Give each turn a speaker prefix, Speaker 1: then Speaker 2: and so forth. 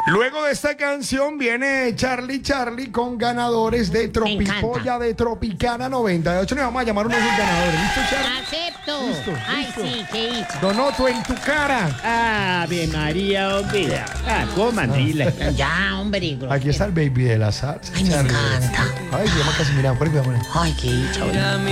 Speaker 1: Luego de esta canción viene Charlie con ganadores de Tropipolla de Tropicana 98. Le vamos a llamar uno de esos ganadores. ¿Listo, Charlie?
Speaker 2: Acepto.
Speaker 1: Listo,
Speaker 2: Ay,
Speaker 1: listo.
Speaker 2: sí, qué hizo.
Speaker 1: Donoto, en tu cara.
Speaker 3: Ave María, hombre. Comandila.
Speaker 2: Ya, hombre.
Speaker 1: Aquí está el baby de la salsa.
Speaker 2: Ay, me
Speaker 1: Charlie.
Speaker 2: encanta.
Speaker 1: Ay, se llama Casimira. Por ahí,
Speaker 2: Ay, qué hizo.